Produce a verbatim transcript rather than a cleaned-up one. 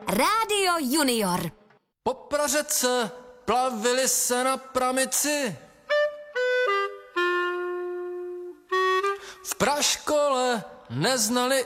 Rádio Junior. Po Pražece plavili se na pramici. V praškole neznali